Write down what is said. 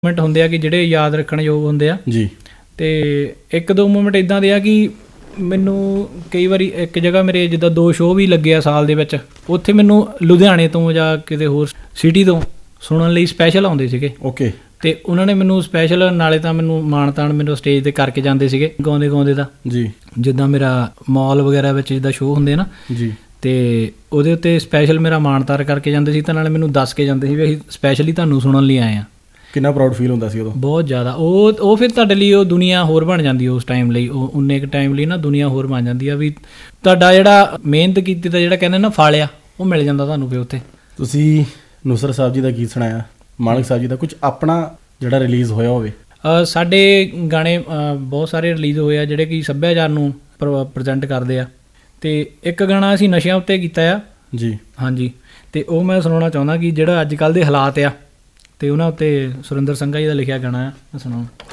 Moment ਹੁੰਦੇ ਆ ਕਿ ਜਿਹੜੇ ਯਾਦ ਰੱਖਣ ਯੋਗ ਹੁੰਦੇ ਆ ਜੀ। ਅਤੇ ਇੱਕ ਦੋ ਮੂਮੈਂਟ ਇੱਦਾਂ ਦੇ ਆ ਕਿ ਮੈਨੂੰ ਕਈ ਵਾਰੀ ਇੱਕ ਜਗ੍ਹਾ ਮੇਰੇ ਜਿੱਦਾਂ 2 ਸ਼ੋਅ ਵੀ ਲੱਗੇ ਆ ਸਾਲ ਦੇ ਵਿੱਚ, ਉੱਥੇ ਮੈਨੂੰ ਲੁਧਿਆਣੇ ਤੋਂ ਜਾਂ ਕਿਤੇ ਹੋਰ ਸਿਟੀ ਤੋਂ ਸੁਣਨ ਲਈ ਸਪੈਸ਼ਲ ਆਉਂਦੇ ਸੀਗੇ। ਓਕੇ। ਅਤੇ ਉਹਨਾਂ ਨੇ ਮੈਨੂੰ ਸਪੈਸ਼ਲ ਨਾਲੇ ਤਾਂ ਮੈਨੂੰ ਮਾਣ ਤਾਣ ਮੈਨੂੰ ਸਟੇਜ 'ਤੇ ਕਰਕੇ ਜਾਂਦੇ ਸੀਗੇ ਗਾਉਂਦੇ ਗਾਉਂਦੇ ਦਾ ਜੀ। ਜਿੱਦਾਂ ਮੇਰਾ ਮਾਲ ਵਗੈਰਾ ਵਿੱਚ ਜਿੱਦਾਂ ਸ਼ੋਅ ਹੁੰਦੇ ਨਾ ਜੀ। ਅਤੇ ਉਹਦੇ ਉੱਤੇ ਸਪੈਸ਼ਲ ਮੇਰਾ ਮਾਣ ਤਾਣ ਕਰਕੇ ਜਾਂਦੇ ਸੀ, ਤਾਂ ਨਾਲੇ ਮੈਨੂੰ ਦੱਸ ਕੇ ਜਾਂਦੇ ਸੀ ਵੀ ਅਸੀਂ ਸਪੈਸ਼ਲੀ ਤੁਹਾਨੂੰ ਸੁਣਨ ਲਈ ਆਏ ਹਾਂ। ਕਿੰਨਾ ਪ੍ਰਾਊਡ ਫੀਲ ਹੁੰਦਾ ਸੀ ਉਦੋਂ? ਬਹੁਤ ਜ਼ਿਆਦਾ। ਉਹ ਫਿਰ ਤੁਹਾਡੇ ਲਈ ਉਹ ਦੁਨੀਆ ਹੋਰ ਬਣ ਜਾਂਦੀ ਉਸ ਟਾਈਮ ਲਈ, ਉਹ ਉਨੇ ਕੁ ਟਾਈਮ ਲਈ ਨਾ ਦੁਨੀਆ ਹੋਰ ਬਣ ਜਾਂਦੀ ਆ ਵੀ ਤੁਹਾਡਾ ਜਿਹੜਾ ਮਿਹਨਤ ਕੀਤੀ ਦਾ ਜਿਹੜਾ ਕਹਿੰਦੇ ਨਾ ਫਲ ਆ ਉਹ ਮਿਲ ਜਾਂਦਾ ਤੁਹਾਨੂੰ ਫਿਰ ਉੱਥੇ। ਤੁਸੀਂ ਨੁਸਰਤ ਸਾਹਿਬ ਜੀ ਦਾ ਗੀਤ ਸੁਣਾਇਆ, ਮਾਨਕ ਸਾਹਿਬ ਜੀ ਦਾ, ਕੁਝ ਆਪਣਾ ਜਿਹੜਾ ਰਿਲੀਜ਼ ਹੋਇਆ ਹੋਵੇ? ਸਾਡੇ ਗਾਣੇ ਬਹੁਤ ਸਾਰੇ ਰਿਲੀਜ਼ ਹੋਏ ਆ ਜਿਹੜੇ ਕਿ ਸੱਭਿਆਚਾਰ ਨੂੰ ਪ੍ਰਜੈਂਟ ਕਰਦੇ ਆ, ਅਤੇ ਇੱਕ ਗਾਣਾ ਅਸੀਂ ਨਸ਼ਿਆਂ ਉੱਤੇ ਕੀਤਾ ਆ ਜੀ। ਹਾਂਜੀ, ਅਤੇ ਉਹ ਮੈਂ ਸੁਣਾਉਣਾ ਚਾਹੁੰਦਾ ਕਿ ਜਿਹੜਾ ਅੱਜ ਕੱਲ੍ਹ ਦੇ ਹਾਲਾਤ ਆ ਅਤੇ ਉਹਨਾਂ ਉੱਤੇ ਸੁਰਿੰਦਰ ਸੰਘਾ ਜੀ ਦਾ ਲਿਖਿਆ ਗਾਣਾ ਆ, ਮੈਂ ਸੁਣਾਉਂ।